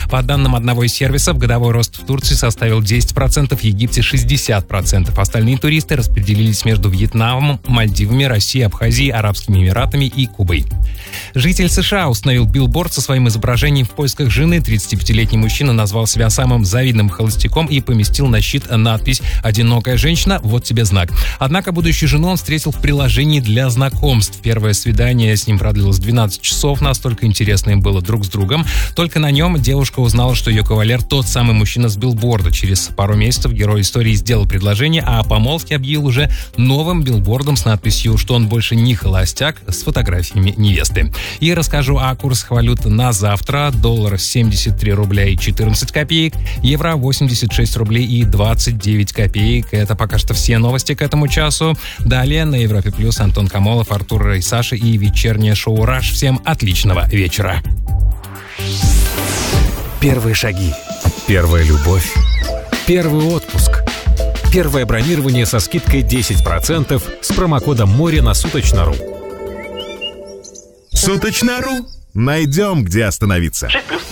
По данным одного из сервисов, годовой рост в Турции составил 10%, в Египте 60%. Остальные туристы распределились между Вьетнамом, Мальдивами, Россией, Абхазией, Арабскими Эмиратами и Кубой. Житель США установил билборд со своим изображением в поисках жены. 35-летний мужчина назвал себя самым завидным холостяком и поместил на щит надпись «Одинокая женщина, вот тебе знак». Однако будущую жену он встретил в приложении для знакомств. Первое свидание с ним продлилось 12 часов, настолько интересно им было друг с другом. Только на нем девушка узнала, что ее кавалер тот самый мужчина с билборда. Через пару месяцев герой истории сделал предложение, а о помолвке объявил уже новым билбордом с надписью, что он больше не холостяк, с фотографиями невесты. И расскажу о курсах валют на завтра. Доллар 73 рубля и 14 копеек, евро 86 рублей и 29 копеек. Это пока что все новости к этому часу. Далее на Европе Плюс Антон Камолов, Артур и Саша и вечернее шоу «Раш». Всем отличного вечера. Первые шаги. Первая любовь. Первый отпуск. Первое бронирование со скидкой 10% с промокодом «Море» на Суточно.ру. Суточно.ру. Найдем, где остановиться. 6+.